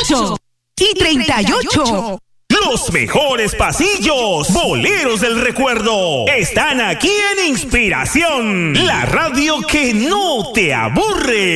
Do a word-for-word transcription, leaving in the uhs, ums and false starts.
ocho y treinta y ocho. Los mejores pasillos, boleros del recuerdo, están aquí en Inspiración, la radio que no te aburre.